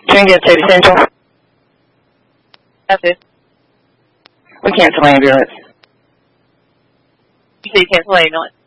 Trinidad State Central. That's it. We cancel ambulance. You say you cancel ambulance?